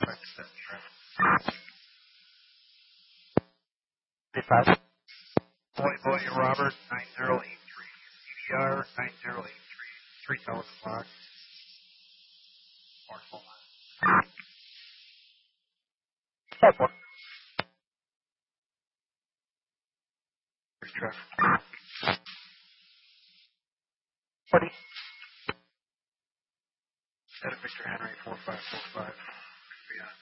55. Boy, Robert, 9083. CDR, 9083. 3 o'clock. That's one. Traffic. 40. Set of Victor Henry, 4545. Beyond.